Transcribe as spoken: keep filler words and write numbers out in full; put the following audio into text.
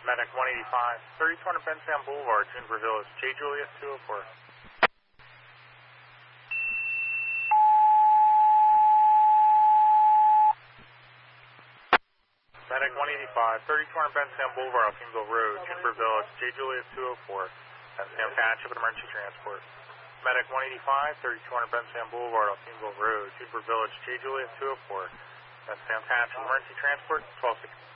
Medic one eighty-five, thirty-two hundred Benson Boulevard, Juniper Village, J. Juliet two oh four. Medic one eighty-five, thirty-two hundred Benson Boulevard, Alpineville Road, Juniper Village, J. Juliet two oh four. That's Sam Township and Emergency Transport. Medic one eighty-five, thirty-two hundred Benson Boulevard, Alpineville Road, Juniper Village, J. Juliet two oh four. That's Sam Township and Emergency Transport, twelve sixty.